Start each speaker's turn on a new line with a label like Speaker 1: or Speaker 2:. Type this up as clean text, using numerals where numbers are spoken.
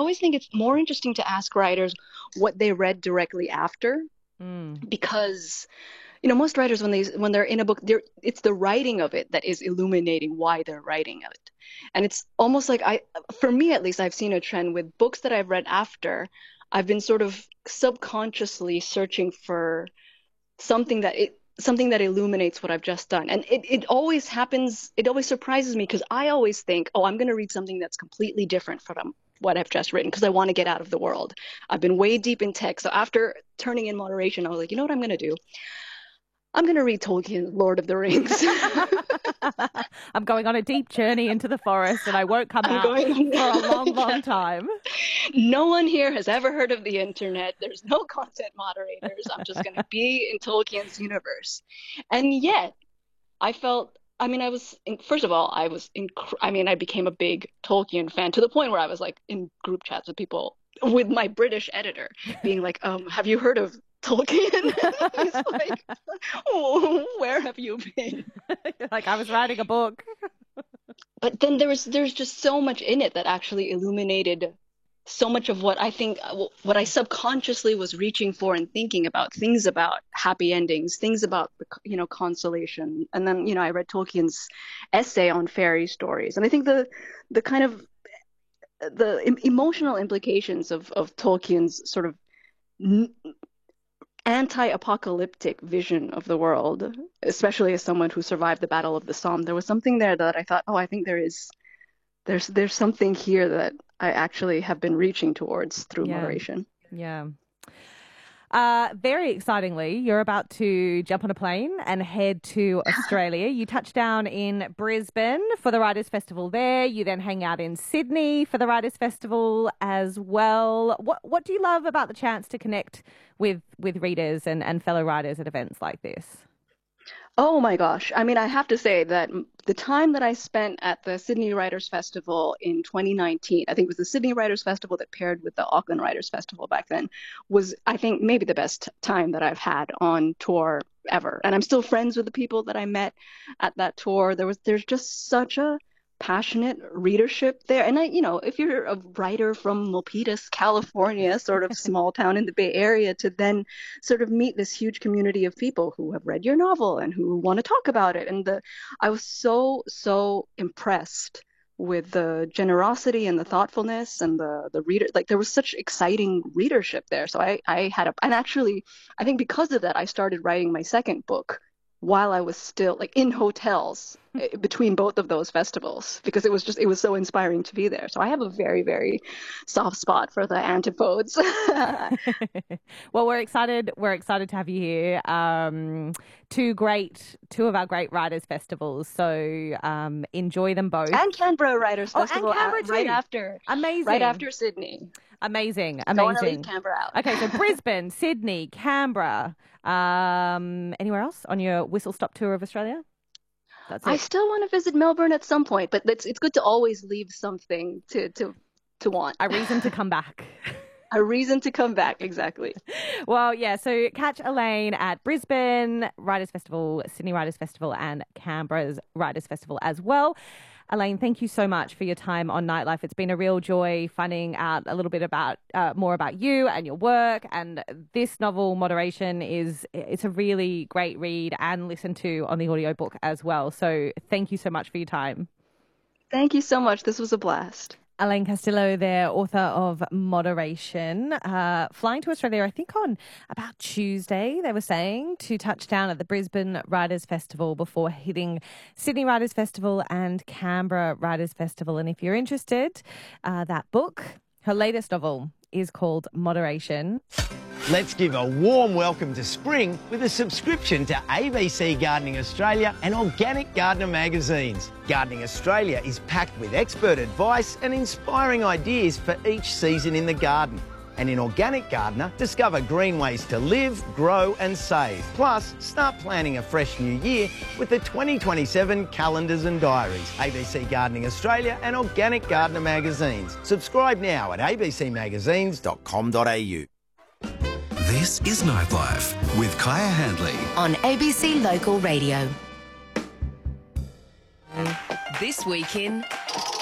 Speaker 1: always think it's more interesting to ask writers what they read directly after, because most writers when they're in a book, it's the writing of it that is illuminating why they're writing it. And it's almost like for me at least, I've seen a trend with books that I've read after. I've been sort of subconsciously searching for something that illuminates what I've just done. And it always happens. It always surprises me because I always think, oh, I'm going to read something that's completely different from what I've just written because I want to get out of the world. I've been way deep in text. So after turning in Moderation, I was like, you know what I'm going to do? I'm going to read Tolkien's Lord of the Rings.
Speaker 2: I'm going on a deep journey into the forest and I won't come out for a long, long time.
Speaker 1: No one here has ever heard of the internet. There's no content moderators. I'm just going to be in Tolkien's universe. And yet, first of all, I became a big Tolkien fan to the point where I was like in group chats with people, with my British editor, being like, have you heard of Tolkien? He's like, oh, where have you been?
Speaker 2: Like, I was writing a book.
Speaker 1: But then there's just so much in it that actually illuminated so much of what I think, what I subconsciously was reaching for and thinking about, things about happy endings, things about, consolation. And then, I read Tolkien's essay on fairy stories. And I think the kind of the emotional implications of Tolkien's sort of anti-apocalyptic vision of the world, especially as someone who survived the Battle of the Somme, there was something there that I thought, I think there's something here that I actually have been reaching towards through Moderation.
Speaker 2: Yeah. Very excitingly, you're about to jump on a plane and head to Australia. You touch down in Brisbane for the Writers' Festival there. You then hang out in Sydney for the Writers' Festival as well. What do you love about the chance to connect with readers and fellow writers at events like this?
Speaker 1: Oh my gosh. I mean, I have to say that the time that I spent at the Sydney Writers' Festival in 2019, I think it was the Sydney Writers' Festival that paired with the Auckland Writers' Festival back then, was, I think, maybe the best time that I've had on tour ever. And I'm still friends with the people that I met at that tour. There's just such a passionate readership there. And if you're a writer from Milpitas, California, sort of small town in the Bay Area, to then sort of meet this huge community of people who have read your novel and who want to talk about it. And I was so impressed with the generosity and the thoughtfulness and the reader. Like, there was such exciting readership there. So I and actually, I think because of that, I started writing my second book while I was still in hotels between both of those festivals, because it was so inspiring to be there. So I have a very, very soft spot for the antipodes.
Speaker 2: Well, we're excited to have you here. Two of our great writers' festivals. So enjoy them both.
Speaker 1: And Canberra Writers Festival,
Speaker 2: and Canberra too.
Speaker 1: Right after.
Speaker 2: Amazing.
Speaker 1: Right after Sydney.
Speaker 2: Amazing.
Speaker 1: Don't want to leave Canberra out.
Speaker 2: Okay, so Brisbane, Sydney, Canberra. Anywhere else on your whistle-stop tour of Australia? That's it.
Speaker 1: I still want to visit Melbourne at some point, but it's good to always leave something to want.
Speaker 2: A reason to come back.
Speaker 1: A reason to come back, exactly.
Speaker 2: Well, yeah, so catch Elaine at Brisbane Writers' Festival, Sydney Writers' Festival and Canberra's Writers' Festival as well. Elaine, thank you so much for your time on Nightlife. It's been a real joy finding out a little bit about more about you and your work. And this novel, Moderation, it's a really great read and listen to on the audiobook as well. So thank you so much for your time.
Speaker 1: Thank you so much. This was a blast.
Speaker 2: Elaine Castillo there, author of Moderation, flying to Australia, I think on about Tuesday, they were saying, to touch down at the Brisbane Writers' Festival before hitting Sydney Writers' Festival and Canberra Writers' Festival. And if you're interested, that book, her latest novel, is called Moderation.
Speaker 3: Let's give a warm welcome to spring with a subscription to ABC Gardening Australia and Organic Gardener magazines. Gardening Australia is packed with expert advice and inspiring ideas for each season in the garden. And in Organic Gardener, discover green ways to live, grow and save. Plus, start planning a fresh new year with the 2027 calendars and diaries. ABC Gardening Australia and Organic Gardener magazines. Subscribe now at abcmagazines.com.au.
Speaker 4: This is Nightlife with Kaya Handley
Speaker 5: on ABC Local Radio.
Speaker 6: This week in